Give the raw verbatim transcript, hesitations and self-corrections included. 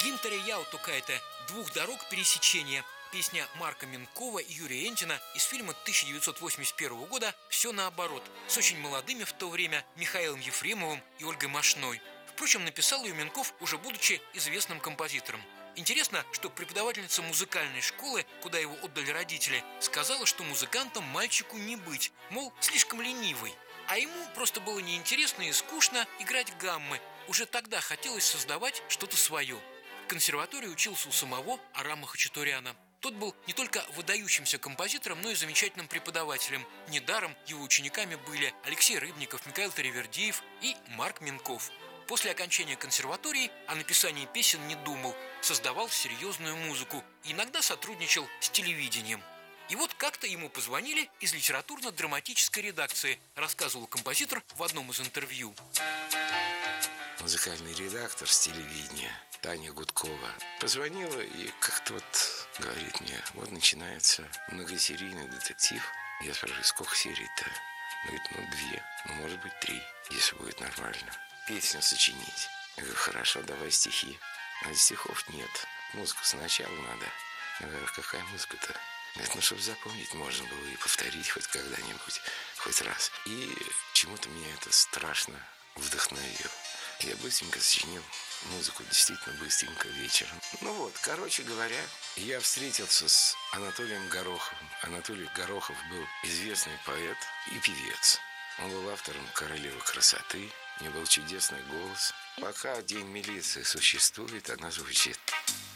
Гинтаря Яутукайте «Двух дорог пересечения». Песня Марка Минкова и Юрия Энтина из фильма тысяча девятьсот восемьдесят первого года «Все наоборот», с очень молодыми в то время Михаилом Ефремовым и Ольгой Мошной. Впрочем, написал ее Минков, уже будучи известным композитором. Интересно, что преподавательница музыкальной школы, куда его отдали родители, сказала, что музыкантом мальчику не быть, мол, слишком ленивый. А ему просто было неинтересно и скучно играть гаммы. Уже тогда хотелось создавать что-то свое. В консерватории учился у самого Арама Хачатуряна. Тот был не только выдающимся композитором, но и замечательным преподавателем. Недаром его учениками были Алексей Рыбников, Михаил Таривердиев и Марк Минков. После окончания консерватории о написании песен не думал, создавал серьезную музыку и иногда сотрудничал с телевидением. И вот как-то ему позвонили из литературно-драматической редакции, рассказывал композитор в одном из интервью. Музыкальный редактор с телевидения Таня Гудкова позвонила и как-то вот говорит мне: вот начинается многосерийный детектив. Я спрашиваю: сколько серий-то? Говорит: ну две, ну может быть три, если будет нормально. Песню сочинить. Я говорю: хорошо, давай стихи. А стихов нет. Музыку сначала надо. Я говорю: какая музыка-то? Говорит: ну, чтобы запомнить можно было и повторить хоть когда-нибудь, хоть раз. И чему-то меня это страшно вдохновило. Я быстренько сочинил музыку, действительно быстренько, вечером. Ну вот, короче говоря, я встретился с Анатолием Гороховым. Анатолий Горохов был известный поэт и певец. Он был автором «Королевы красоты». У него был чудесный голос. Пока День милиции существует, она звучит.